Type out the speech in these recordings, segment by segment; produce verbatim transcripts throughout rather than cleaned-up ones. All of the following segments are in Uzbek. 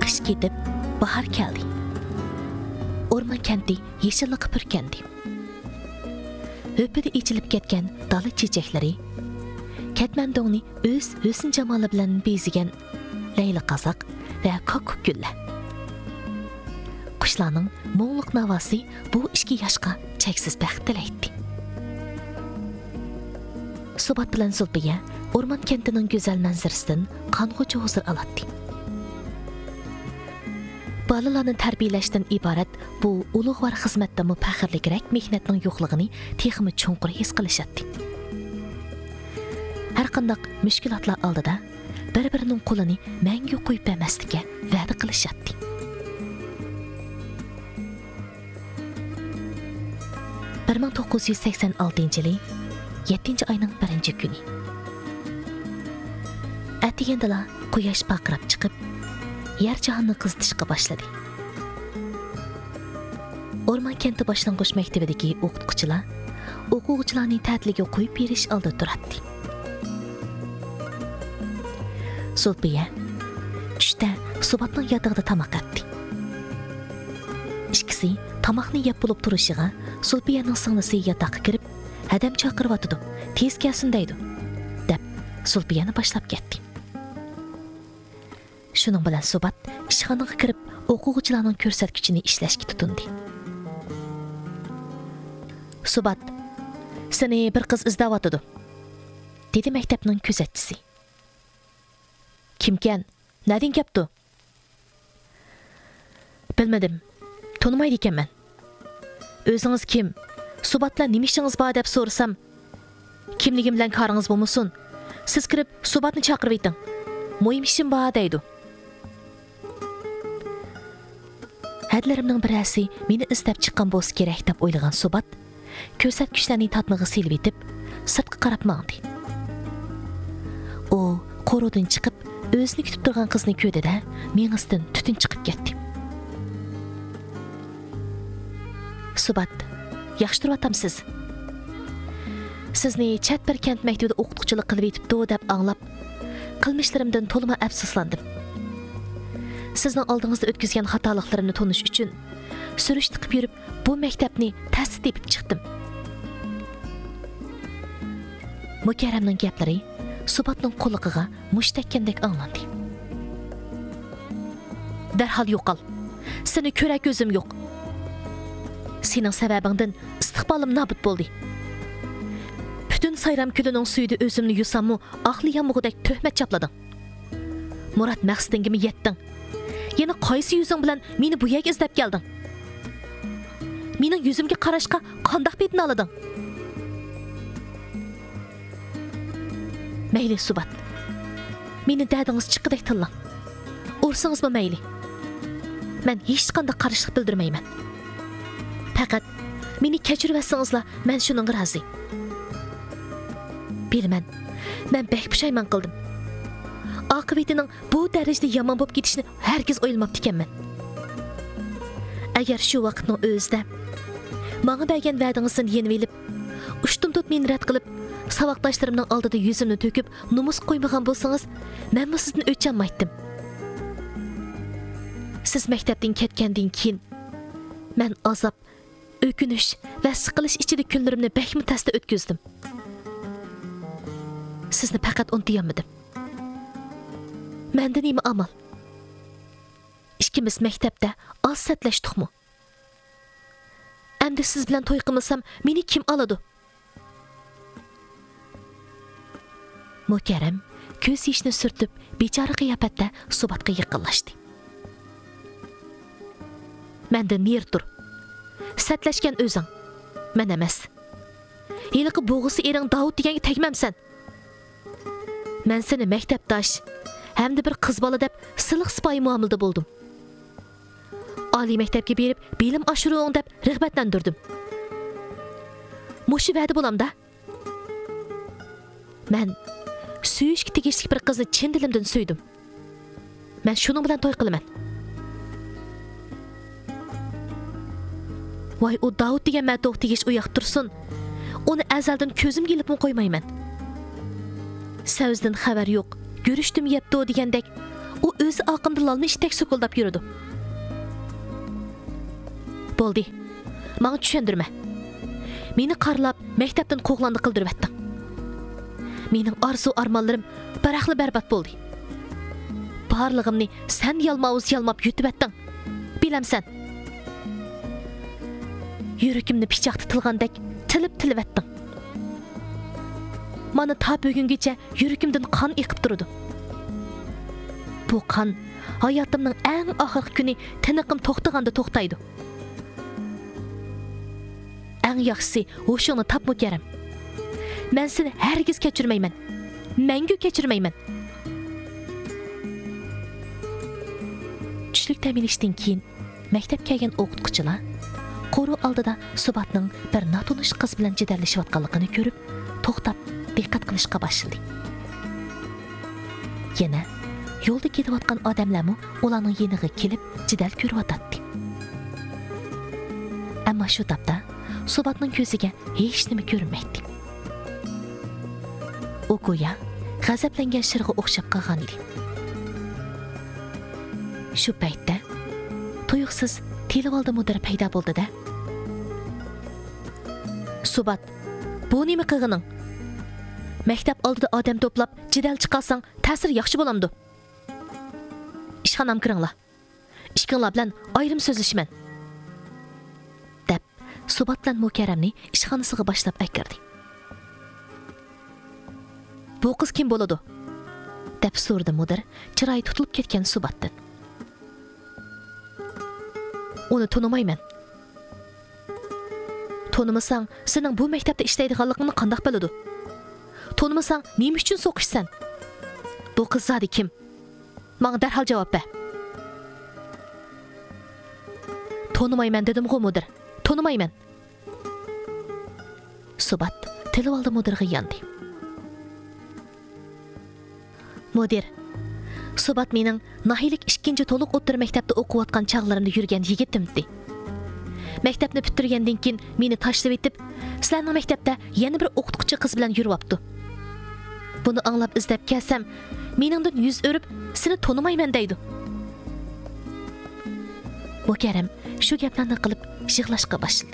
qish ketib, bahar keldi. O'rmon kenti yeshillikqa purkandi. Höpida ichilib ketgan dala chechaklari, Katmandoni o'z husn jamoli bilan bezigan layli qazoq va ko'k gullar. Qushlarning mo'ngluq navosi bu ikki yoshga cheksiz baxt tilaydi. Subat bilan Zulfiya o'rmon kentining go'zal manzarasidan qong'uchi huzur oladi. Balalarni tarbiyalashdan iborat bu ulug'vor xizmatda faxrligirak mehnatning yo'qligini texmi chunqur his qilishadi. Har qanday mushkulotlar oldida bir-birining qo'lini mangu qo'yib bermaslikka va'da qilishadi. bir ming to'qqiz yuz sakson oltinchi yil yettinchi oyning birinchi kuni. Atigandala quyosh baqirab chiqib, yer jahonni qizitishga boshladi. O'rmon kenti boshlang'ich maktabidagi o'qituvchilar o'quvchilarning ta'tiliga qo'yib berish oldida turadi. Zulfiya tushda Subatning yotog'ida tamoq yedi. Ikkisi tamoqni yeb bo'lib turishiga Zulfiyaning singlisi yotoqqa kirib, "Hadam chaqiryotdi, tez kelsin" deydi, deb Zulfiyani boshlab ketdi. Shuning bilan Subat ishxonaga kirib, o'quvchilarning ko'rsatkichini ishlashga tutindi. Subat, "Seni bir qiz izlayotdi", dedi maktabning kuzatchisi. "Kimkan? Nadin kelibdi?" "Bilmadim. Tanımaydı ekanman. O'zingiz kim? Subat bilan nima ishingiz bor deb so'rasam, kimligim bilan qaringiz bo'lmasin. Siz kirib Subatni chaqirib ayting. Muhim ishim bor deydi. Hadlarimning birasi meni istab chiqqan bo'lsa kerak deb o'ylagan Subat ko'rsatkichlarning tatmig'i silib etib, sirtqa qarab mandi. U qo'rodan chiqib, o'zini kutib turgan qizni ko'rdi-da, mengisidan tutun chiqib ketdi. Subat, yaxshi turyotamsiz? Sizni chat bir kent maktabida o'qituvchilik qilib etibdi deb anglab, qilmishlarimdan to'lima afsuslandim. Sizning oldingizda o'tkazgan xatoliklarimni tonish uchun surishti qilib yurib, bu maktabni ta'sis etib chiqdim. Mukarramning gaplari Subatning qo'liqiga mushtakkandek anglandi. Darhol yo'qol. Seni ko'rak o'zim yo'q. Sening sababingdan istiqbolim nobud bo'ldi. Butun Sayram ko'lining suyida o'zimni yusammu, aqliyamug'idek tuhmat chaplading. Murad maqsadingga yetding. Yana qaysi yuzing bilan meni bu yerga izlab kelding? Mening yuzimga qarashqa qanday betni olding? Mayli Subat. Meni dadingiz chiqidek tillang. Ursingizmi mayli. Men hech qanday qarshilik bildirmayman. Faqat meni kechirvarsingizlar, men shuning rozi. Bilman, men bek pushaymon qildim. Oqibatining bu darajada yomon bo'lib ketishini hargiz o'ylamabdi ekanman. Agar shu vaqtning o'zida menga bergan va'dingizni yenib elib, ushtum tut meni rad qilib, savoqdoshlarimning oldida yuzimni to'kib, numus qo'ymagan bo'lsangiz, men bu sizdan o'chanmaydim. Siz maktabdan ketgandan keyin men azob, o'kinish va siqilish ichida kunlarimni bekmi tasda o'tkazdim. Sizni faqat unutmaydim. Menda nima amal? Ikkimiz maktabda oz satlashdikmi? Endi siz bilan to'y qilmasam, meni kim oladi? Mukarram ko'z yishni surtib, bechora qiyofatda Subatga yaqinlashdi. Mendan ner tur. Satlashgan o'zing, men emas. Yiliqi bo'g'isi ering Davud deganga tegmamsan. Men seni maktabdosh hamda bir qiz bola deb siliq sipoyi muomalada bo'ldim. Oliy maktabga berib, bilim oshiruving deb rag'batlantirdim. Mushi va'da bo'lamda. Men suyishga tegishli bir qizni chin dilimdan suydim. Men shuning bilan to'y qilaman. Voy, u Davud degan matoq tegish u yoq tursin. Uni azaldan ko'zim kelib qo'ymayman. Savzdan xabar yo'q. Görüşdüm yepti o degandek, u o'zi aqımdılалны iştek sokuldap yürüdü. Boldi, manga tushundirma. Meni qarlab, maktabdan qo'g'landı qildirib etding. Mening arzu armanlarım baraqli barbat bo'ldi. Barlig'imni sen yalmavuz yalmab yutib etding. Bilamsan. Yuragimni pichoq titilgandek tilib-tilib etding. Mana ta bugungacha yuragimdan qon eqib turdi. Bu qon hayotimning eng oxirgi kuni tiniqim to'xtaganda to'xtaydi. Eng yaxshisi o'shuni tap Mukarram. Men seni hargiz kechirmayman. Mangu kechirmayman. Tushlik ta'minlashdan keyin maktabga kelgan o'qituvchilar qo'ru oldida Subatning bir notanish qiz bilan jidallashayotganligini ko'rib, to'xtab diqqat qilishga boshladi. Yana yo'lda ketayotgan odamlarmi ularning yeniga kelib jidal ko'ryotdi. Ammo shu topda Subatning ko'ziga hech nima ko'rinmaydi. U go'yo g'azablangan shirg'i o'xshab qolgan edi. Shu paytda tuyuqsiz televolda mudir paydo bo'ldi-da. Subat, bu nima qilganing? Maktab oldida odam to'plab jidal chiqarsang, ta'sir yaxshi bo'lamdi. Ishxonam kiringlar. Ishqinglar bilan ayrim so'zlashman. deb Subat bilan Mukarramni ishxonasiga boshlab akirdi. Bu qiz kim bo'ladi? deb so'radi mudir, chiroyi tutilib ketgan Subatdan. Uni tonimayman. Tonimasang, sening bu maktabda ishlaydiganligingni qanday biladi? Tonimasang, nima uchun so'qishsan? Bu qiz zodi kim? Menga darhol javob ber. Tonimayman dedim-ku mudir. Tonimayman. Subat televolda mudirga yandi. Mudir, Subat mening nahilik ikkinchi to'liq o'rta maktabda o'qiyotgan chog'larimda yurgan yigitimdi. Maktabni bitirgandan keyin meni tashlab etib, sizlarning maktabda yana bir o'qituvchi qiz bilan yuryapti. Buni anglab izlab kelsam, meningdan yuz o'rib, seni tonimayman deydi. Mukarram shu gaplarni qilib yig'lashga boshladi.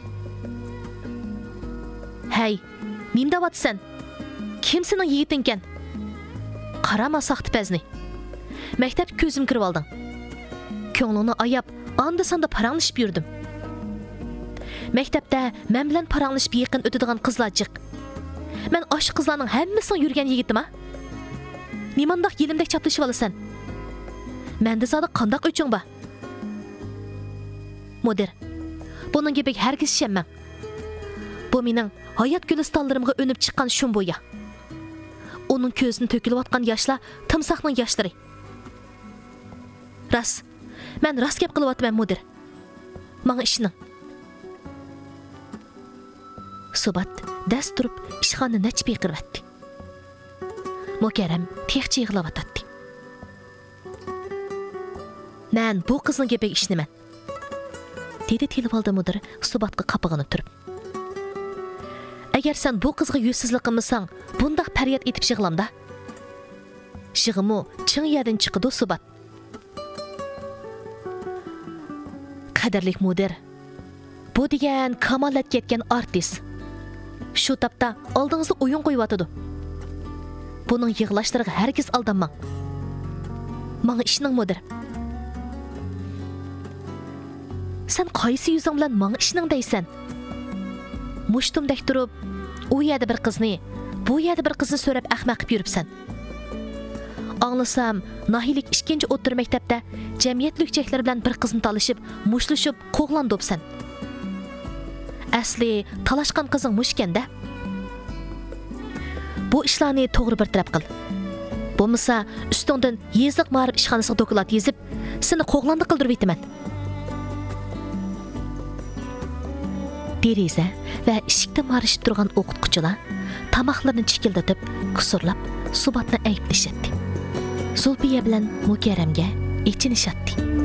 Hey, nima deyapsan? Kim sening yigitingkan? Qarama saxtipazni. Maktab ko'zim kirib olding. Ko'nglingni ayab, anda-sanda paranglashib yurdim. Maktabda men bilan paranglashib yaqin o'tadigan qizlar jiq. Men osh qizlarning hammasini yurgan yigitim-a? Nimandaq yelimdek chaplashib olasan? Menda zodi qandaq o'ching ba? Mudir, buning gapiga hargiz ishonmang. Bu mening hayot gulistanlarimga o'nib chiqqan shum bo'ya. Onun ko'zini to'kilayotgan yoshlar timsohning yoshlari. Ras, men ras gap qilyapman mudir. Menga ishning. Subat dast turib ishxonni nachbi qirvatdi. Mukarram texchi yig'layotdi. Men bu qizning gapiga ishniman. dedi televolda mudir Subatga qapig'ini turib. Agar sen bu qizga yuzsizlik qilmasang, bundaq faryod etib yig'lamda. Yig'imi chin yerdan chiqdi Subat. Qadrli mudir, bu degan kamolatga yetgan artist. Shu topda oldingizda o'yin qo'yib Buning yig'lashlariga hargiz aldanmang. Menga ishning mudir. Sen qaysi yuzing bilan menga ishning deysan? Mushtumdek turib, u yerda bir qizni, bu yerda bir qizni so'rab ahmaq qilib yuribsan. Anglasam, nahilik ikkinchi o'rta maktabda jamiyat lukchaklar bilan bir qizni talashib, mushlashib, qo'g'landibsan. Asli talashgan qizing mushkanda. Bu ishlarni to'g'ri bir taraf qil. Bo'lmasa, ustingdan yeziq ma'rif ishxonasiga doklad yezib, seni qo'g'landi qildirib etaman. Deriza va eshikda marishib turgan o'qituvchilar tomoqlarini chikildatib, kusurlab, Subatni ayblashadi. Zulfiya bilan Mukarramga ichinishadi.